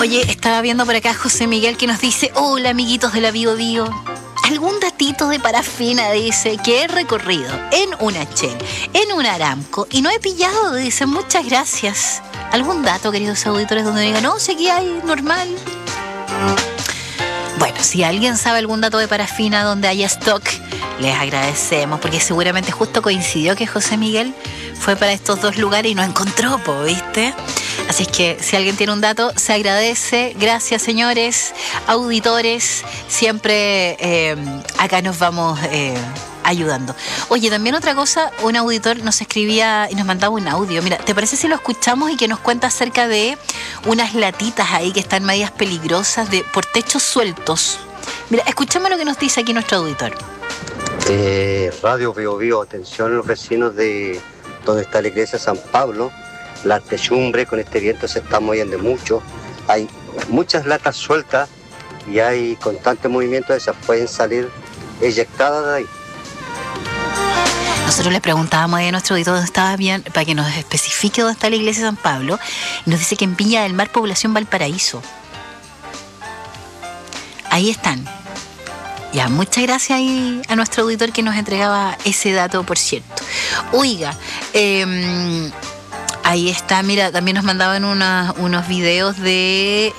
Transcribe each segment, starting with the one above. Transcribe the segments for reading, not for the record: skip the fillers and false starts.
Oye, estaba viendo por acá a José Miguel que nos dice: hola amiguitos de la Bio Bio. Algún datito de parafina, dice, que he recorrido en una Shell, en un Aramco, y no he pillado, dice, muchas gracias. ¿Algún dato, queridos auditores, donde digan, no, sé aquí hay normal? Bueno, si alguien sabe algún dato de parafina donde haya stock, les agradecemos, porque seguramente justo coincidió que José Miguel fue para estos dos lugares y no encontró, ¿viste? Así es que si alguien tiene un dato, se agradece. Gracias, señores auditores. Siempre acá nos vamos ayudando. Oye, también otra cosa, un auditor nos escribía y nos mandaba un audio. Mira, ¿te parece si lo escuchamos y que nos cuenta acerca de unas latitas ahí que están medias peligrosas por techos sueltos? Mira, escuchamos lo que nos dice aquí nuestro auditor. Radio Bio Bio, atención los vecinos de donde está la iglesia San Pablo. La techumbre con este viento se está moviendo mucho. Hay muchas latas sueltas y hay constante movimiento de esas. Pueden salir eyectadas de ahí. Nosotros le preguntábamos a nuestro auditor dónde estaba bien, para que nos especifique dónde está la iglesia San Pablo, y nos dice que en Viña del Mar, población Valparaíso. Ahí están. Ya, muchas gracias ahí a nuestro auditor que nos entregaba ese dato, por cierto. Oiga, ahí está, mira, también nos mandaban unos videos de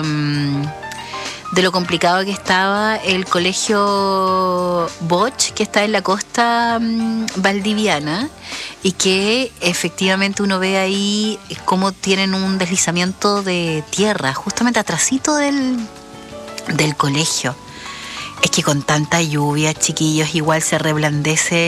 lo complicado que estaba el colegio Bosch, que está en la costa valdiviana, y que efectivamente uno ve ahí cómo tienen un deslizamiento de tierra, justamente atrasito del colegio. Es que con tanta lluvia, chiquillos, igual se reblandece